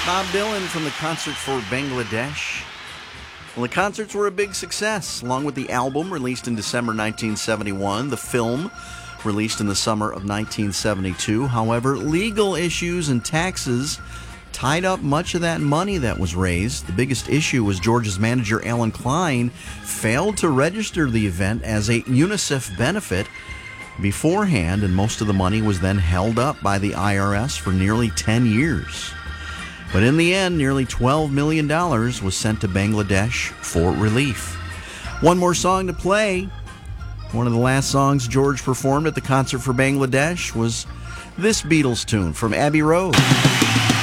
Bob Dylan from the Concert for Bangladesh. Well, the concerts were a big success, along with the album released in December 1971, the film released in the summer of 1972. However, legal issues and taxes tied up much of that money that was raised. The biggest issue was George's manager, Alan Klein, failed to register the event as a UNICEF benefit beforehand, and most of the money was then held up by the IRS for nearly 10 years. But in the end, nearly $12 million was sent to Bangladesh for relief. One more song to play. One of the last songs George performed at the Concert for Bangladesh was this Beatles tune from Abbey Road.